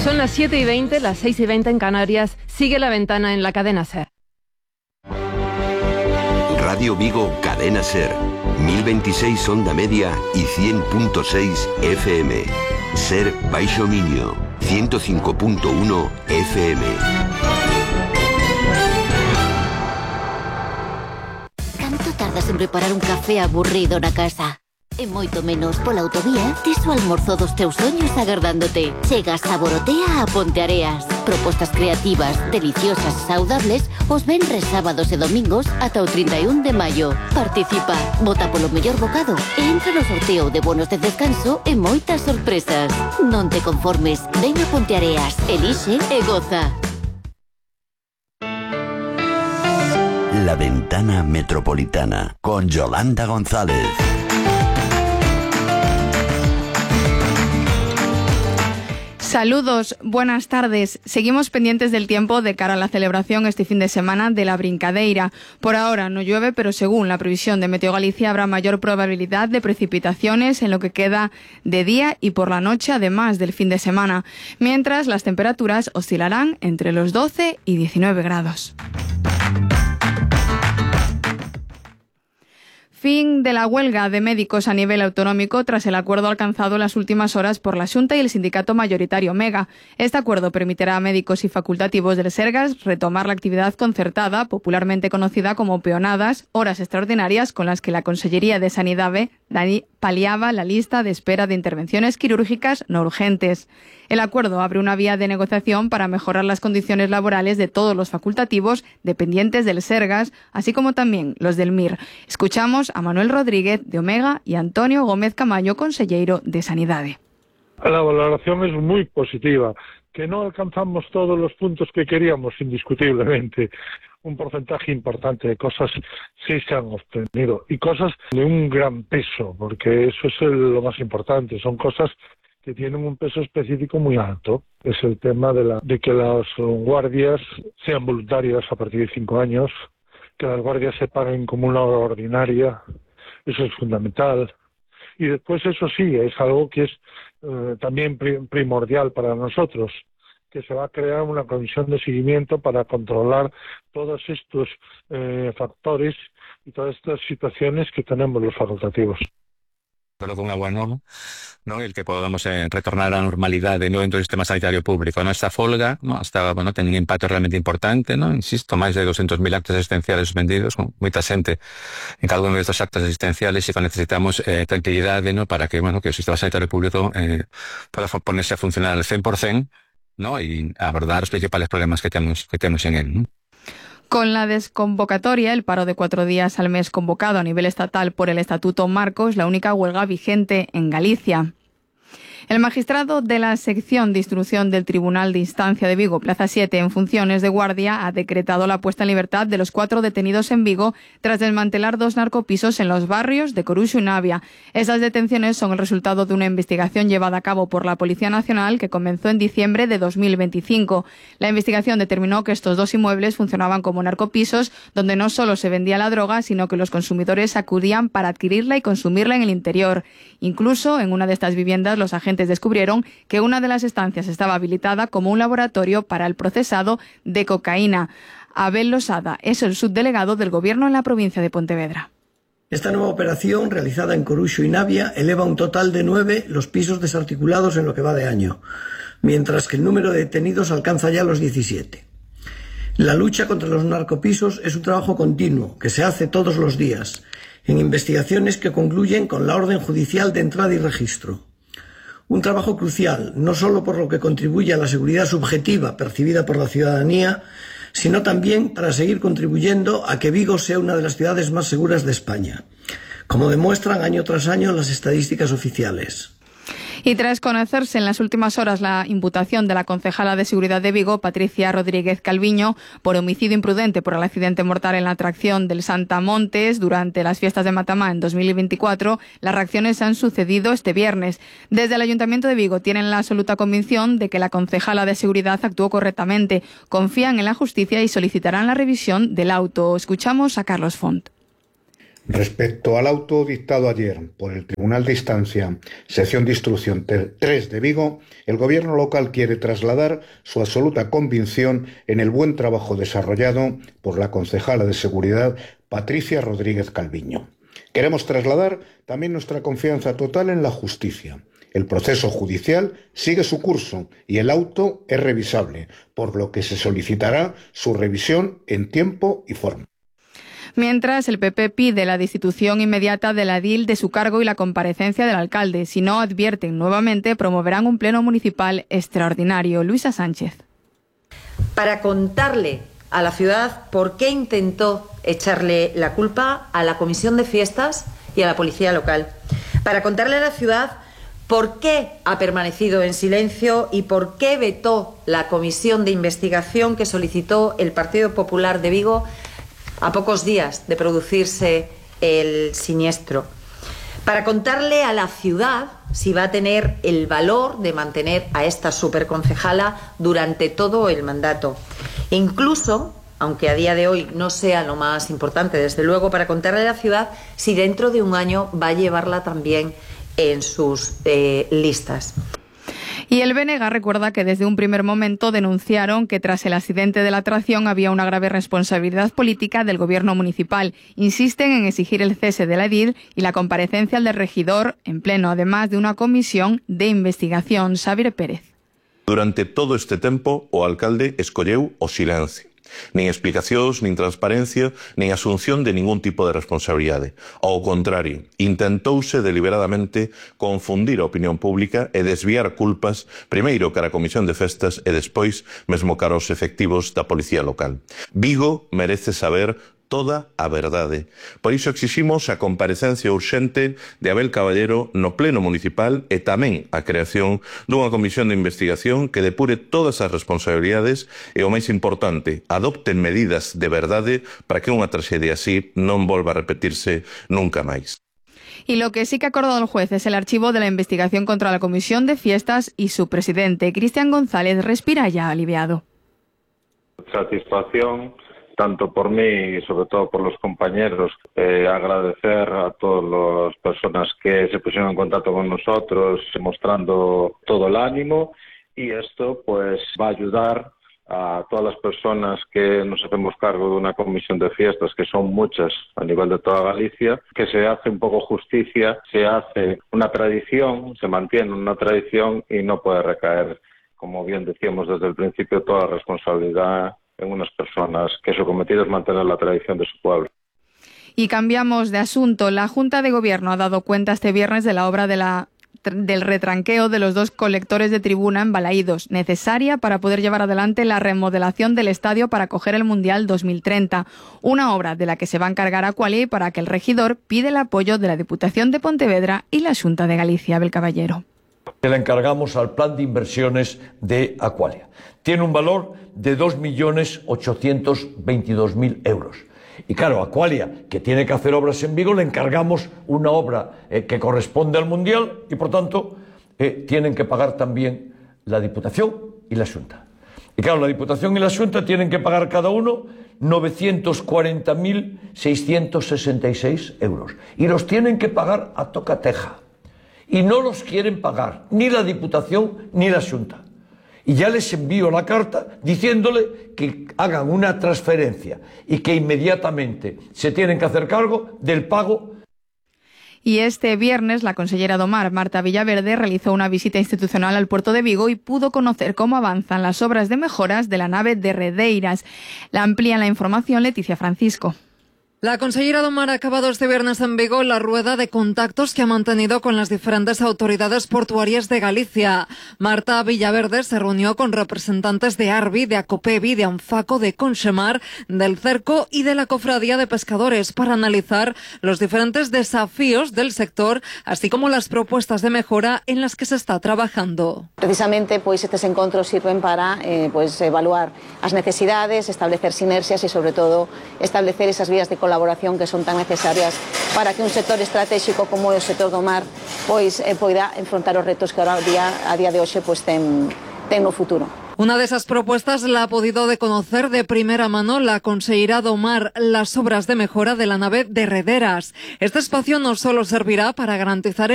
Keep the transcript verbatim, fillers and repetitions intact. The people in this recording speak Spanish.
Son las siete y veinte, las seis y veinte en Canarias. Sigue La Ventana en la cadena SER. Radio Vigo, cadena SER. mil veintiséis onda media y cien punto seis F M. SER Baixo Miño, ciento cinco punto uno F M. Canto tardas en preparar un café aburrido na casa? E moito menos pola autovía, tes o almorzo dos teus soños agardándote. Chegas a Borotea a Ponteareas. Propostas creativas, deliciosas e saudables os venres, sábados e domingos ata o trinta e un de maio. Participa, vota polo mellor bocado e entra no sorteo de bonos de descanso e moitas sorpresas. Non te conformes, ven a Ponteareas, elixe e goza. La Ventana Metropolitana con Yolanda González. Saludos, buenas tardes. Seguimos pendientes del tiempo de cara a la celebración este fin de semana de la Brincadeira. Por ahora no llueve, pero según la previsión de Meteo Galicia habrá mayor probabilidad de precipitaciones en lo que queda de día y por la noche, además del fin de semana, mientras las temperaturas oscilarán entre los doce y diecinueve grados. Fin de la huelga de médicos a nivel autonómico tras el acuerdo alcanzado en las últimas horas por la Xunta y el sindicato mayoritario MEGA. Este acuerdo permitirá a médicos y facultativos del Sergas retomar la actividad concertada, popularmente conocida como peonadas, horas extraordinarias con las que la Consellería de Sanidade paliaba la lista de espera de intervenciones quirúrgicas no urgentes. El acuerdo abre una vía de negociación para mejorar las condiciones laborales de todos los facultativos dependientes del Sergas, así como también los del M I R. Escuchamos a Manuel Rodríguez de Omega y Antonio Gómez Camaño, conselleiro de Sanidade. La valoración es muy positiva. Que no alcanzamos todos los puntos que queríamos, indiscutiblemente. Un porcentaje importante de cosas sí se han obtenido y cosas de un gran peso, porque eso es el, lo más importante. Son cosas que tienen un peso específico muy alto. Es el tema de, la, de que las guardias sean voluntarias a partir de cinco años, que las guardias se paguen como una hora ordinaria. Eso es fundamental. Y después eso sí, es algo que es eh, también pri- primordial para nosotros, que se va a crear una comisión de seguimiento para controlar todos estos eh, factores y todas estas situaciones que tenemos los facultativos. Pero con unha boa nova, non? El que podamos eh, retornar á normalidade no dentro do sistema sanitario público. Non? Esta folga, non? Hasta, bueno, ten un impacto realmente importante, non? Insisto, máis de doscientos mil actos asistenciales suspendidos, con moita xente en cada uno destes actos asistenciales e que necesitamos eh, tranquilidade, non? Para que, bueno, que o sistema sanitario público eh, poda ponerse a funcionar al cien por ciento, ¿no? Y abordar os principales problemas que temos que temos en él, ¿no? Con la desconvocatoria, el paro de cuatro días al mes convocado a nivel estatal por el Estatuto Marco es la única huelga vigente en Galicia. El magistrado de la sección de instrucción del Tribunal de Instancia de Vigo, Plaza siete, en funciones de guardia, ha decretado la puesta en libertad de los cuatro detenidos en Vigo tras desmantelar dos narcopisos en los barrios de Coruxo y Navia. Esas detenciones son el resultado de una investigación llevada a cabo por la Policía Nacional que comenzó en diciembre de dos mil veinticinco. La investigación determinó que estos dos inmuebles funcionaban como narcopisos donde no solo se vendía la droga, sino que los consumidores acudían para adquirirla y consumirla en el interior. Incluso en una de estas viviendas los agentes descubrieron que una de las estancias estaba habilitada como un laboratorio para el procesado de cocaína. Abel Losada es el subdelegado del Gobierno en la provincia de Pontevedra. Esta nueva operación, realizada en Coruxo y Navia, eleva un total de nueve los pisos desarticulados en lo que va de año, mientras que el número de detenidos alcanza ya los diecisiete. La lucha contra los narcopisos es un trabajo continuo que se hace todos los días, en investigaciones que concluyen con la orden judicial de entrada y registro. Un trabajo crucial, no solo por lo que contribuye a la seguridad subjetiva percibida por la ciudadanía, sino también para seguir contribuyendo a que Vigo sea una de las ciudades más seguras de España, como demuestran año tras año las estadísticas oficiales. Y tras conocerse en las últimas horas la imputación de la concejala de Seguridad de Vigo, Patricia Rodríguez Calviño, por homicidio imprudente por el accidente mortal en la atracción del Santa Montes durante las fiestas de Matamá en dos mil veinticuatro, las reacciones han sucedido este viernes. Desde el Ayuntamiento de Vigo tienen la absoluta convicción de que la concejala de Seguridad actuó correctamente, confían en la justicia y solicitarán la revisión del auto. Escuchamos a Carlos Font. Respecto al auto dictado ayer por el Tribunal de Instancia, sección de instrucción tres de Vigo, el Gobierno local quiere trasladar su absoluta convicción en el buen trabajo desarrollado por la concejala de Seguridad, Patricia Rodríguez Calviño. Queremos trasladar también nuestra confianza total en la justicia. El proceso judicial sigue su curso y el auto es revisable, por lo que se solicitará su revisión en tiempo y forma. Mientras, el P P pide la destitución inmediata de la edil de su cargo y la comparecencia del alcalde. Si no, advierten nuevamente, promoverán un pleno municipal extraordinario. Luisa Sánchez. Para contarle a la ciudad por qué intentó echarle la culpa a la Comisión de Fiestas y a la Policía Local. Para contarle a la ciudad por qué ha permanecido en silencio y por qué vetó la comisión de investigación que solicitó el Partido Popular de Vigo a pocos días de producirse el siniestro. Para contarle a la ciudad si va a tener el valor de mantener a esta superconcejala durante todo el mandato. Incluso, aunque a día de hoy no sea lo más importante, desde luego, para contarle a la ciudad si dentro de un año va a llevarla también en sus eh, listas. Y el B N G recuerda que desde un primer momento denunciaron que tras el accidente de la atracción había una grave responsabilidad política del gobierno municipal. Insisten en exigir el cese de la edil y la comparecencia del regidor en pleno, además de una comisión de investigación. Xavier Pérez. Durante todo este tempo, o alcalde escolleu o silencio. Nin explicacións, nin transparencia, nin asunción de ningún tipo de responsabilidade. Ao contrario, intentouse deliberadamente confundir a opinión pública e desviar culpas, primeiro cara a Comisión de Festas e despois mesmo cara aos efectivos da Policía Local. Vigo merece saber toda a verdade. Por iso exiximos a comparecencia urxente de Abel Caballero no Pleno Municipal e tamén a creación dunha comisión de investigación que depure todas as responsabilidades e, o máis importante, adopten medidas de verdade para que unha traxedia así non volva a repetirse nunca máis. Y lo que sí que ha acordado el juez es el archivo de la investigación contra la Comisión de Fiestas y su presidente. Cristian González respira ya aliviado. Satisfacción tanto por mí y sobre todo por los compañeros, eh, agradecer a todas las personas que se pusieron en contacto con nosotros, mostrando todo el ánimo, y esto pues va a ayudar a todas las personas que nos hacemos cargo de una comisión de fiestas, que son muchas a nivel de toda Galicia, que se hace un poco justicia, se hace una tradición, se mantiene una tradición y no puede recaer, como bien decíamos desde el principio, toda la responsabilidad en unas personas que su cometido es mantener la tradición de su pueblo. Y cambiamos de asunto. La Junta de Gobierno ha dado cuenta este viernes de la obra de la, del retranqueo de los dos colectores de tribuna en Balaídos, necesaria para poder llevar adelante la remodelación del estadio para acoger el Mundial dos mil treinta. Una obra de la que se va a encargar Aqualia y para que el regidor pide el apoyo de la Diputación de Pontevedra y la Xunta de Galicia. Abel Caballero. Le encargamos al plan de inversiones de Aqualia. Tiene un valor de dos millones ochocientos veintidós mil euros. Y claro, Aqualia, que tiene que hacer obras en Vigo, le encargamos una obra eh, que corresponde al Mundial y, por tanto, eh, tienen que pagar también la Diputación y la Xunta. Y claro, la Diputación y la Xunta tienen que pagar cada uno novecientos cuarenta mil seiscientos sesenta y seis euros. Y los tienen que pagar a tocateja. Y no los quieren pagar ni la Diputación ni la Xunta. Y ya les envío la carta diciéndole que hagan una transferencia y que inmediatamente se tienen que hacer cargo del pago. Y este viernes la consellera do Mar, Marta Villaverde, realizó una visita institucional al puerto de Vigo y pudo conocer cómo avanzan las obras de mejoras de la nave de Redeiras. La amplía la información Leticia Francisco. La consellera do Mar ha acabado este viernes en Vigo la rueda de contactos que ha mantenido con las diferentes autoridades portuarias de Galicia. Marta Villaverde se reunió con representantes de Arbi, de Acopevi, de Anfaco, de Conxemar, del Cerco y de la Cofradía de Pescadores para analizar los diferentes desafíos del sector, así como las propuestas de mejora en las que se está trabajando. Precisamente, pues estos encuentros sirven para eh, pues, evaluar las necesidades, establecer sinergias y, sobre todo, establecer esas vías de colaboración que son tan necesarias para que un sector estratégico como o sector do mar pois, eh, poida enfrontar os retos que ahora día, a día de hoxe pois, ten, ten no futuro. Una de esas propuestas la ha podido de conocer de primera mano la consellera Domar, las obras de mejora de la nave de Rederas. Este espacio no solo servirá para garantizar